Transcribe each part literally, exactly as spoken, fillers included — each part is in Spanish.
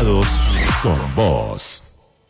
Conectados con vos.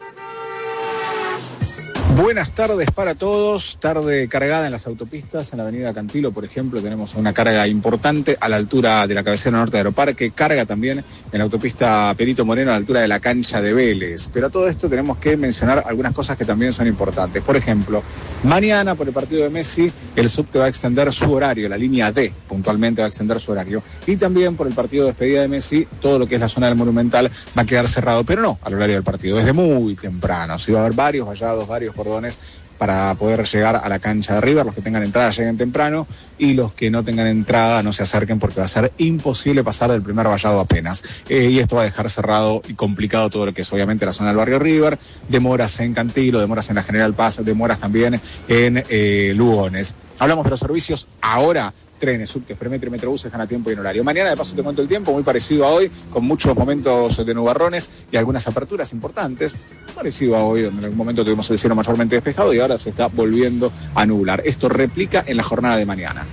Buenas tardes para todos, tarde cargada en las autopistas, en la avenida Cantilo, por ejemplo, tenemos una carga importante a la altura de la cabecera norte de Aeroparque, carga también en la autopista Perito Moreno a la altura de la cancha de Vélez. Pero a todo esto tenemos que mencionar algunas cosas que también son importantes. Por ejemplo, mañana por el partido de Messi, el subte va a extender su horario, la línea D puntualmente va a extender su horario. Y también por el partido de despedida de Messi, todo lo que es la zona del Monumental va a quedar cerrado, pero no al horario del partido, desde muy temprano. Sí va a haber varios vallados, varios cordones para poder llegar a la cancha de River. Los que tengan entrada lleguen temprano y los que no tengan entrada no se acerquen porque va a ser imposible pasar del primer vallado apenas. Eh, y esto va a dejar cerrado y complicado todo lo que es obviamente la zona del barrio River, demoras en Cantilo, demoras en la General Paz, demoras también en eh, Lugones. Hablamos de los servicios ahora. Trenes, subtes, premetro y metrobús están a tiempo y en horario. Mañana de paso te cuento el tiempo, muy parecido a hoy, con muchos momentos de nubarrones y algunas aperturas importantes. Parecido a hoy, donde en algún momento tuvimos el cielo mayormente despejado y ahora se está volviendo a nublar. Esto replica en la jornada de mañana.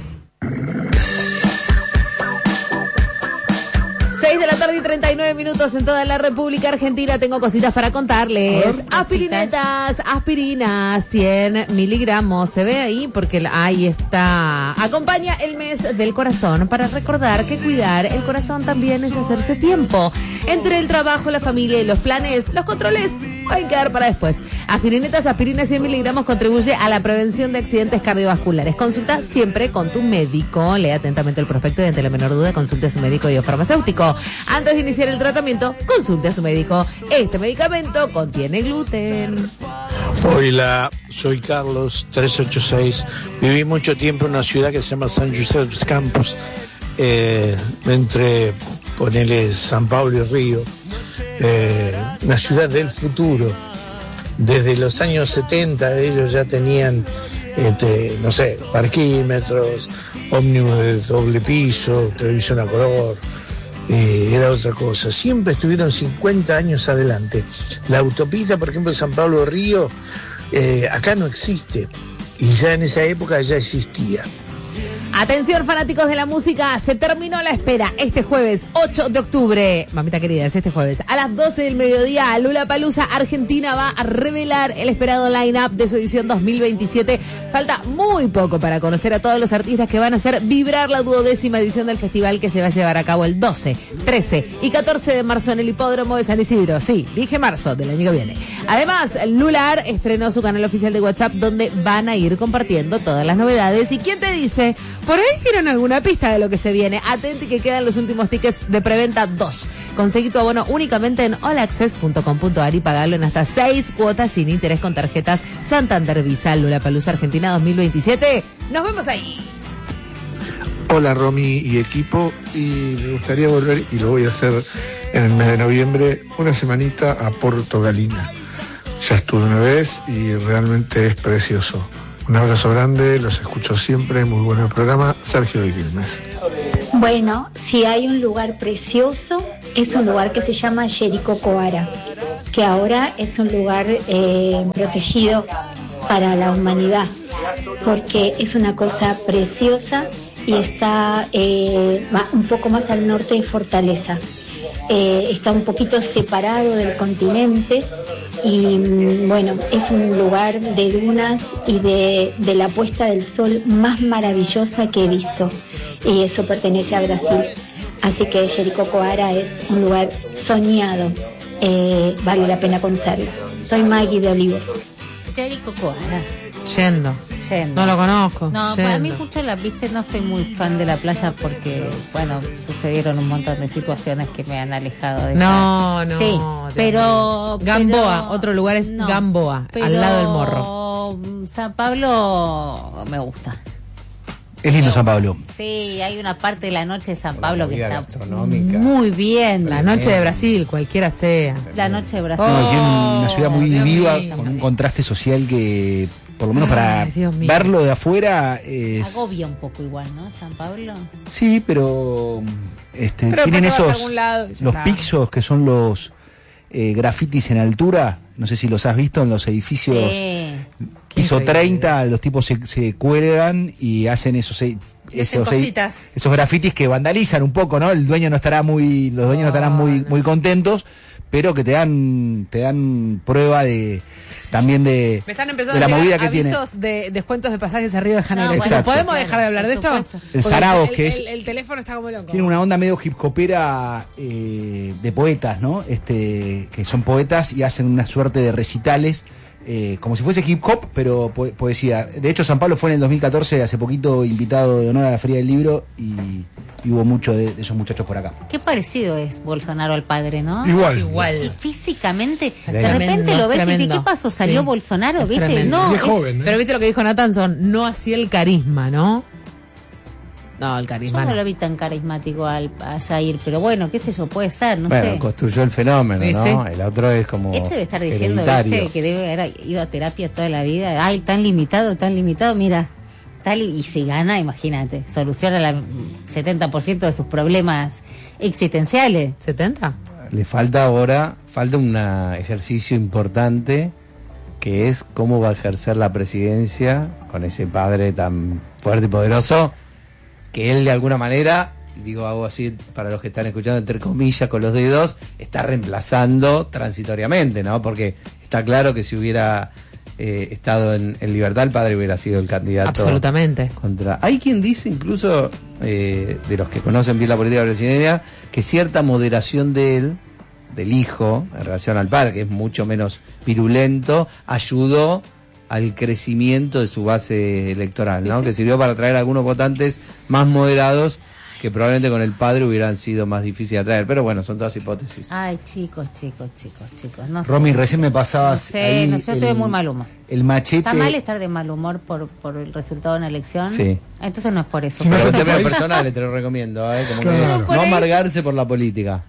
seis de la tarde y treinta y nueve minutos en toda la República Argentina. Tengo cositas para contarles. Ver, Aspirinetas, aspirinas, cien miligramos. ¿Se ve ahí? Porque ahí está. Acompaña el mes del corazón para recordar que cuidar el corazón también es hacerse tiempo. Entre el trabajo, la familia y los planes, los controles pueden quedar para después. Aspirinetas, aspirinas, cien miligramos contribuye a la prevención de accidentes cardiovasculares. Consulta siempre con tu médico. Lea atentamente el prospecto y ante la menor duda consulte a su médico y o farmacéutico. Antes de iniciar el tratamiento, consulte a su médico. Este medicamento contiene gluten. Hola, soy Carlos, trescientos ochenta y seis. Viví mucho tiempo en una ciudad que se llama San José dos Campos, eh, entre, ponele, San Pablo y Río. Eh, una ciudad del futuro. Desde los años setenta ellos ya tenían, este, no sé, parquímetros, ómnibus de doble piso, televisión a color. Eh, era otra cosa. Siempre estuvieron cincuenta años adelante. La autopista, por ejemplo, de San Pablo Río, eh, acá no existe. Y ya en esa época ya existía. Atención, fanáticos de la música, se terminó la espera. Este jueves, ocho de octubre, mamita querida, es este jueves, a las doce del mediodía, Lollapalooza Argentina va a revelar el esperado line-up de su edición dos mil veintisiete. Falta muy poco para conocer a todos los artistas que van a hacer vibrar la duodécima edición del festival que se va a llevar a cabo el doce, trece y catorce de marzo en el hipódromo de San Isidro. Sí, dije marzo del año que viene. Además, Lular estrenó su canal oficial de WhatsApp donde van a ir compartiendo todas las novedades. ¿Y quién te dice? Por ahí tienen alguna pista de lo que se viene. Atenti que quedan los últimos tickets de preventa dos. Conseguí tu abono únicamente en all access punto com punto a r y pagarlo en hasta seis cuotas sin interés con tarjetas Santander Visa. Lollapalooza Argentina dos mil veintisiete. Nos vemos ahí. Hola Romy y equipo, y me gustaría volver, y lo voy a hacer en el mes de noviembre, una semanita a Porto Galina. Ya estuve una vez y realmente es precioso. Un abrazo grande, los escucho siempre, muy bueno el programa. Sergio de Quilmes. Bueno, si hay un lugar precioso, es un lugar que se llama Jericocoara, que ahora es un lugar eh, protegido para la humanidad, porque es una cosa preciosa y está eh, un poco más al norte de Fortaleza. Eh, está un poquito separado del continente y bueno, es un lugar de dunas y de, de la puesta del sol más maravillosa que he visto, y eso pertenece a Brasil, así que Jericocoara es un lugar soñado, eh, vale la pena conocerlo. Soy Maggie de Olivos. Jericocoara. Yendo. Yendo. No lo conozco. No, Yendo. para mí mucho la viste, no soy muy fan de la playa porque, bueno, sucedieron un montón de situaciones que me han alejado de No, esa. no. Sí, pero... Gamboa, pero, otro lugar es no, Gamboa, pero al lado del Morro. San Pablo me gusta. Es lindo San Pablo. Sí, hay una parte de la noche de San Pablo que está gastronómica. muy bien. La noche de Brasil, cualquiera sea. La noche de Brasil. No, tiene una ciudad muy Dios viva, mío. con un contraste social que, por lo menos para Ay, Dios mío. verlo de afuera, es... Agobia un poco igual, ¿no? San Pablo. Sí, pero, este, Pero tienen después te vas a esos, algún lado y ya los está. pixos que son los eh, grafitis en altura. No sé si los has visto en los edificios. Sí. Piso Qué treinta, increíbles. los tipos se, se cuelgan y hacen esos Y hacen esos, cositas. esos grafitis que vandalizan un poco, ¿no? El dueño no estará muy, los dueños no estarán muy, muy contentos, pero que te dan te dan prueba de también de, Me están empezando de la a movida llegar que avisos tiene. de descuentos de pasajes a Río de Janeiro. No, Chicos, bueno, ¿podemos claro, dejar de hablar de por esto? supuesto. El Porque Zaragoz, el, que el, es- el, el teléfono está como loco. Tiene una onda medio hip hopera eh, de poetas, ¿no? Este, que son poetas y hacen una suerte de recitales, eh, como si fuese hip hop, pero po- poesía. De hecho, San Pablo fue en el dos mil catorce, hace poquito, invitado de honor a la Feria del Libro, y, y hubo muchos de, de esos muchachos por acá. Qué parecido es Bolsonaro al padre, ¿no? Igual. Es igual. Y físicamente, de Tremendo, repente lo ves y tremendo. dices, ¿qué pasó? ¿Salió Sí. Bolsonaro? Es ¿Viste? tremendo. No, Y es es- joven, ¿eh? Pero viste lo que dijo Nathanson, no hacía el carisma, ¿no? No, el Yo carisma no no. lo vi tan carismático al, a Jair, pero bueno, qué sé yo, puede ser, no Bueno, sé. construyó el fenómeno, Sí, ¿no? sí. El otro es como Este debe estar diciendo, hereditario. ¿viste? Que debe haber ido a terapia toda la vida. Ay, tan limitado, tan limitado, mira. Tal y se gana, imagínate. Soluciona el setenta por ciento de sus problemas existenciales. ¿setenta? Le falta ahora, falta un ejercicio importante que es cómo va a ejercer la presidencia con ese padre tan fuerte y poderoso que él de alguna manera, digo hago así para los que están escuchando entre comillas con los dedos, está reemplazando transitoriamente, ¿no? Porque está claro que si hubiera eh, estado en, en libertad el padre hubiera sido el candidato. Absolutamente. Contra. Hay quien dice incluso, eh, de los que conocen bien la política brasileña, que cierta moderación de él, del hijo, en relación al padre, que es mucho menos virulento, ayudó al crecimiento de su base electoral, ¿no? Sí, sí. Que sirvió para atraer a algunos votantes más moderados que probablemente con el padre hubieran sido más difíciles de atraer. Pero bueno, son todas hipótesis. Ay, chicos, chicos, chicos, chicos. No sé. Romy, recién me pasabas No sé, ahí no sé, yo estoy de muy mal humor. el machete. ¿Está mal estar de mal humor por, por el resultado de una elección? Sí. Entonces no es por eso. Si no Pero se en te términos puede- personales te lo recomiendo, ¿eh? Como que Claro. Por no ahí- amargarse por la política.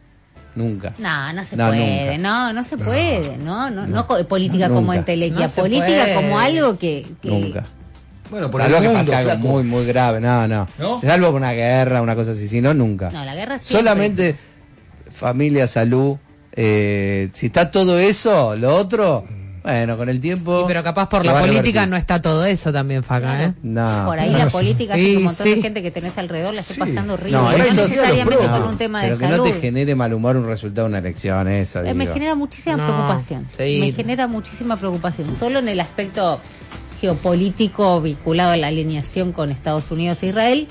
Nunca. No, no se No, puede, nunca. no, no se puede, no, no, no, co- política No, como nunca. entelequia, No se política puede. como algo que, que- Nunca. Bueno, por Salvo el que mundo, pase algo flaco. muy, muy grave. No, no. ¿No? Salvo por una guerra, una cosa así. Si no, nunca. No, la guerra siempre. Solamente familia, salud. Eh, si está todo eso, lo otro, bueno, con el tiempo. Y pero capaz por se la va a política revertir. no está todo eso también, Faca, ¿eh? No. Por ahí No, la sí. política Sí, hace que un montón sí. de gente que tenés alrededor la esté Sí. pasando horrible. No, No, eso sí, necesariamente no, por un tema pero de que salud. no te genere mal humor un resultado de una elección, eso. Eh, me digo. genera muchísima No, preocupación. sí. Me genera muchísima preocupación. Solo en el aspecto geopolítico vinculado a la alineación con Estados Unidos e Israel,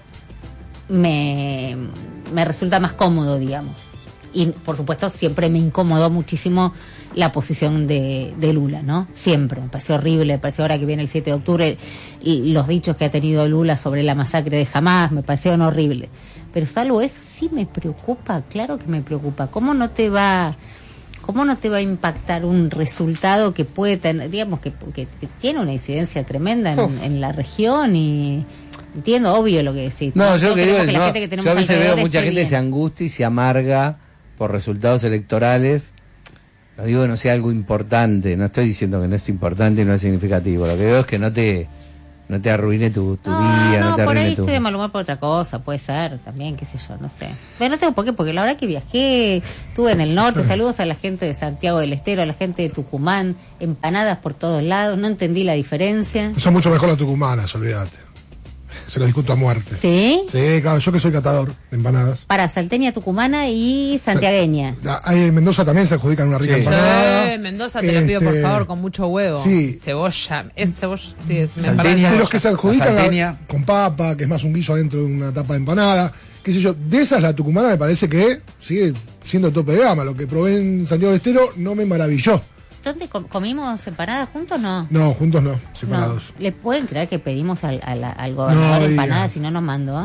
me, me resulta más cómodo, digamos. Y por supuesto siempre me incomodó muchísimo la posición de, de Lula, ¿no? Siempre, me pareció horrible, me pareció ahora que viene el siete de octubre, y los dichos que ha tenido Lula sobre la masacre de Hamás me parecieron horribles. Pero salvo eso, sí me preocupa, claro que me preocupa. ¿Cómo no te va, cómo no te va a impactar un resultado que puede tener, digamos, que, que, que tiene una incidencia tremenda en, en la región? Y entiendo, obvio lo que decís. No, yo lo que digo queremos es, que la no, gente que tenemos yo a veces veo alrededor mucha esté gente bien. se angustia y se amarga por resultados electorales. No digo que no sea algo importante, no estoy diciendo que no es importante y no es significativo. Lo que veo es que no te no te arruine tu, tu No, día, no, no, te por arruine ahí tu... estoy de mal humor por otra cosa, puede ser también, qué sé yo, no sé. Pero no tengo por qué, porque la verdad que viajé, estuve en el norte, saludos a la gente de Santiago del Estero, a la gente de Tucumán, empanadas por todos lados, no entendí la diferencia. Son mucho mejor las tucumanas, olvídate. Se lo discuto a muerte. ¿Sí? Sí, claro, yo que soy catador de empanadas. Para salteña, tucumana y santiagueña. Ahí en Mendoza también se adjudican una rica Sí. empanada. Eh, Mendoza te lo pido por Este, favor, con mucho huevo. sí. Cebolla, es cebolla, sí, es una Salteña. empanada de De cebolla. los que se adjudican La la- salteña. con papa, que es más un guiso adentro de una tapa de empanada. Qué sé yo, de esas la tucumana me parece que sigue siendo tope de gama. Lo que probé en Santiago del Estero no me maravilló. ¿Dónde com- comimos empanadas juntos? No. No, juntos no, No. separados. ¿Le pueden creer que pedimos al, al, al gobernador No empanadas digas. y no nos mandó?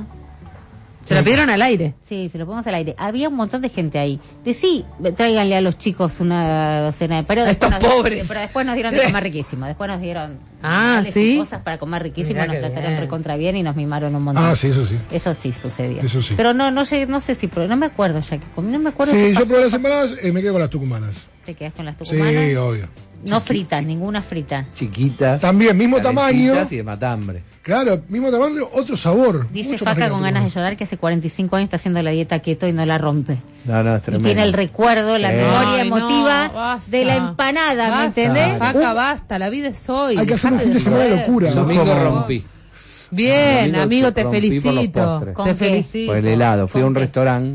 Se la pidieron al aire. Sí, se lo ponemos al aire. Había un montón de gente ahí. De sí, tráiganle a los chicos una docena de... Pero A después estos nos- pobres. Pero después nos dieron de comer riquísimo. Después nos dieron Ah, tamales ¿sí? y cosas para comer riquísimo. Mirá Nos qué trataron bien. recontra bien y nos mimaron un montón. Ah, sí, eso sí. Eso sí sucedió. Eso sí. Pero no, no, llegué- no sé si... probé, no me acuerdo ya que comí. No me acuerdo. Sí, qué yo pasó, probé las pasó. empanadas, eh, me quedo con las tucumanas. ¿Te quedas con las Sí, tucumanas? obvio. No fritas, ninguna frita. Chiquitas. También, mismo tamaño. calentitas y de matambre. Claro, mismo tamaño, otro sabor. Dice Mucho más Faca rica con la ganas de tucumana. llorar que hace cuarenta y cinco años está haciendo la dieta keto y no la rompe. No, no, es Y tremendo. tiene el recuerdo, la Sí. memoria Ay, no, emotiva basta. de la empanada, ¿me Basta, entendés? Faca, basta, la vida es hoy. Hay que hacer un dejate fin de semana de joder. locura. El ¿no? domingo Como- rompí. Bien, Domingo amigo, te rompí por los felicito. postres. Te ¿Con qué? felicito. Por el helado. Fui a ¿Con un qué? restaurante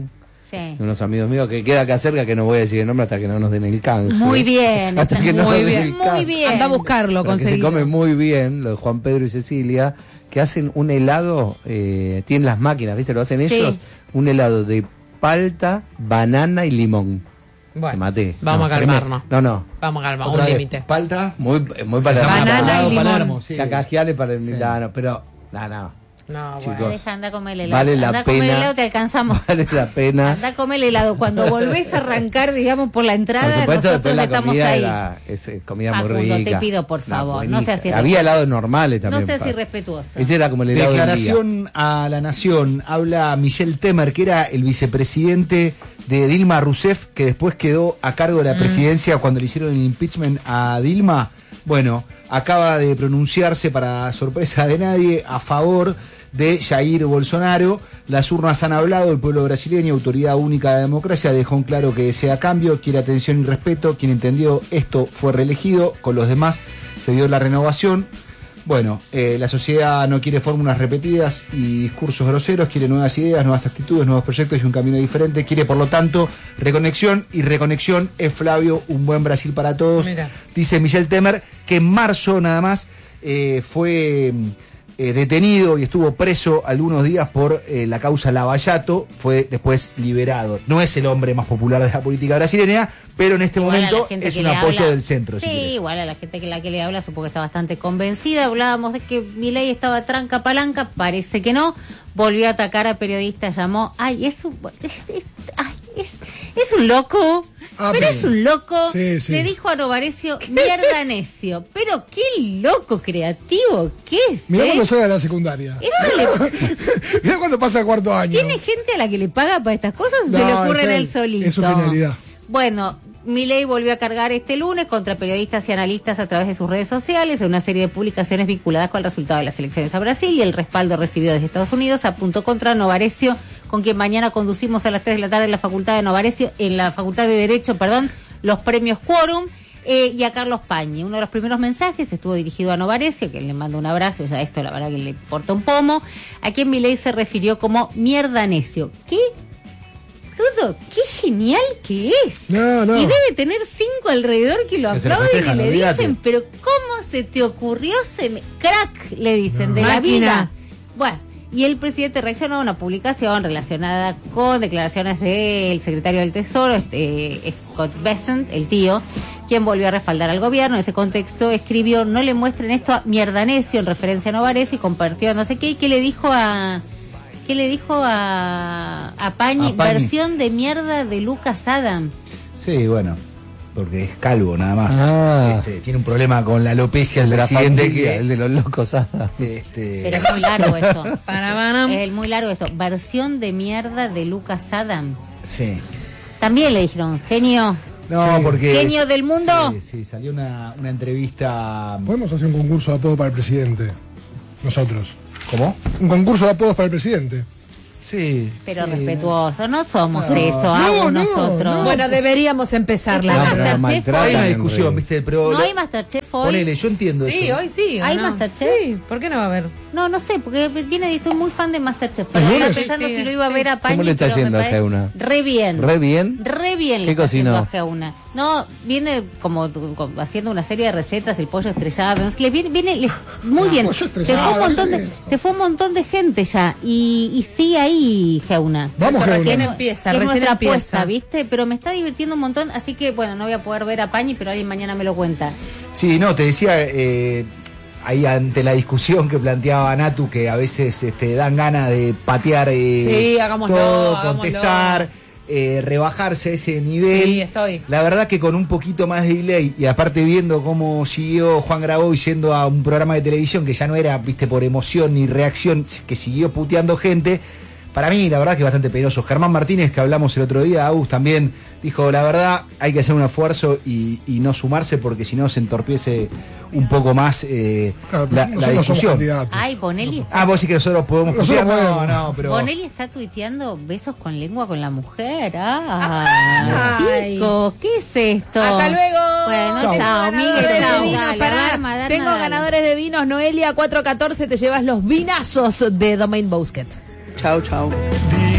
Sí. Unos amigos míos que queda acá cerca, que no voy a decir el nombre hasta que no nos den el canje. Muy bien, hasta está que no muy nos den bien, el muy canje. bien. Anda a buscarlo, Pero que se conseguido. come muy bien, lo de Juan Pedro y Cecilia, que hacen un helado, eh, tienen las máquinas, ¿viste? Lo hacen Sí. ellos, un helado de palta, banana y limón. Bueno, Te maté. vamos No, a calmarnos. No, no. Vamos a calmar, Otra un vez, límite. Palta. Muy, muy Se para llama Banana Palermo, y limón. Palermo, sí. Chacajiales para el Sí. milano, pero no, no. No, Chicos. bueno. Deja, anda a comer el helado. Vale la anda a comer el pena. helado, te alcanzamos. Vale la pena. Anda a comer el helado. Cuando volvés a arrancar, digamos, por la Por entrada, supuesto, nosotros después la estamos comida ahí. era, es eh, comida Facundo, muy rica. te pido, por No, favor, no buenísima. seas irrespetuoso. Había helados normales también. No seas pa- irrespetuoso. Ese era como el helado del día. Declaración a la Nación. Habla Michel Temer, que era el vicepresidente de Dilma Rousseff, que después quedó a cargo de la presidencia cuando le hicieron el impeachment a Dilma. Bueno, acaba de pronunciarse, para sorpresa de nadie, a favor de Jair Bolsonaro. Las urnas han hablado, el pueblo brasileño, autoridad única de democracia, dejó en claro que desea cambio, quiere atención y respeto. Quien entendió esto fue reelegido, con los demás se dio la renovación. Bueno, eh, la sociedad no quiere fórmulas repetidas y discursos groseros, quiere nuevas ideas, nuevas actitudes, nuevos proyectos y un camino diferente. Quiere, por lo tanto, reconexión, y reconexión es, Flavio, un buen Brasil para todos. Mira. Dice Michel Temer, que en marzo nada más eh, fue eh, detenido y estuvo preso algunos días por eh, la causa Lavallato, fue después liberado. No es el hombre más popular de la política brasileña, pero en este Igual a la momento gente es que un le apoyo habla- del centro. Sí, si querés. igual a la gente que la que le habla supongo que está bastante convencida. Hablábamos de que Milei estaba tranca palanca, parece que no. Volvió a atacar a periodistas, llamó, ay, es un, es, es- ay, es, es un loco, Ah, pero pero- es un loco. Sí, sí. Le dijo a Novarecio, mierda necio. Pero qué loco creativo que es. Mirá ¿eh? cuando sale de la secundaria. Eso le- Mirá cuando pasa el cuarto año. ¿Tiene gente a la que le paga para estas cosas o se No, le ocurre es en él, el solito? es su genialidad. Bueno, Milei volvió a cargar este lunes contra periodistas y analistas a través de sus redes sociales en una serie de publicaciones vinculadas con el resultado de las elecciones a Brasil y el respaldo recibido desde Estados Unidos. Apuntó contra Novarecio, con quien mañana conducimos a las tres de la tarde en la Facultad de Novarecio, en la Facultad de Derecho, perdón, los premios Quórum. Eh, y a Carlos Pañi. Uno de los primeros mensajes estuvo dirigido a Novarecio, que le manda un abrazo, ya esto la verdad que le importa un pomo, a quien Milei se refirió como mierda necio. ¿Qué? Rudo, qué genial que es. No, no. Y debe tener cinco alrededor que lo Que se lo aplauden festejan, y le olvídate. dicen, pero ¿cómo se te ocurrió? Se me... Crack, le dicen, de la Máquina. vida. Bueno, y el presidente reaccionó a una publicación relacionada con declaraciones del secretario del Tesoro, este, Scott Bessent, el tío, quien volvió a respaldar al gobierno. En ese contexto escribió, no le muestren esto a mierda necio, en referencia a Novarecio, y compartió no sé qué, y que le dijo a... ¿Qué le dijo a, a Pañi? A Pañi. Versión de mierda de Lucas Adam. Sí, bueno, porque es calvo nada más. Ah. Este, tiene un problema con la alopecia, el El de la presidente familia, que... el de los locos. ah. Este, Pero es muy largo esto. Parabanam. Es muy largo esto. Versión de mierda de Lucas Adams. sí. También le dijeron, genio. No, Sí. porque... Genio del mundo. Sí, sí, salió una, una entrevista... Podemos hacer un concurso de apodo para el presidente. Nosotros. ¿Cómo? Un concurso de apodos para el presidente. Sí. Pero sí, respetuoso. No somos No. eso, No, hago no, nosotros. no. Bueno, deberíamos empezar la No, verdad. pero maltratan Chef, Hay una en discusión, redes. ¿viste? Pero ¿No lo- hay Masterchef hoy? Ponele, yo entiendo Sí, eso. hoy sí. ¿o ¿Hay no? Masterchef? Sí, ¿por qué no va a haber? No, no sé, porque viene, estoy muy fan de Masterchef. Pero ¿El estaba lunes? pensando Sí, si lo iba a sí. ver a Pañi. ¿Cómo le está pero me yendo a parece- Geuna? Re bien. ¿Re bien? Re bien le ¿Qué está haciendo cocinó? a Geuna. No, viene como, como haciendo una serie de recetas, el pollo estrellado. Le viene, viene le- muy bien. pollo Se fue, estrellado, un montón de, ¿qué es eso? se fue un montón de gente ya. Y, y sigue ahí, Geuna. Vamos, Esto recién Geuna. empieza, Que es recién nuestra empieza. apuesta, ¿viste? Pero me está divirtiendo un montón, así que bueno, no voy a poder ver a Pañi, pero alguien mañana me lo cuenta. Sí, no, te decía, eh, ahí ante la discusión que planteaba Natu, que a veces este, dan ganas de patear eh, Sí, hagámoslo, todo, hagámoslo. contestar, eh, rebajarse a ese nivel. Sí, estoy. La verdad que con un poquito más de delay, y aparte viendo cómo siguió Juan Graboy yendo a un programa de televisión que ya no era, viste, por emoción ni reacción, que siguió puteando gente. Para mí, la verdad que es bastante penoso. Germán Martínez, que hablamos el otro día, Agus también dijo, la verdad, hay que hacer un esfuerzo y, y no sumarse, porque si no se entorpece un poco más eh, Claro, pero la, nosotros la no somos discusión. candidatos. Ay, Bonelli está, Ah, vos sí que nosotros podemos Nosotros putear? No, podemos. no, pero... Bonelli está tuiteando besos con lengua con la mujer. Ah, Ay. chicos, ¿qué es esto? Hasta luego. Bueno, Chau. chao, Tengo Miguel, ganadores chao. de vinos, Dale, pará. Darma, Darma, Tengo dale. ganadores de vinos. Noelia cuatro catorce, te llevas los vinazos de Domain Bousquet. Chao, chao.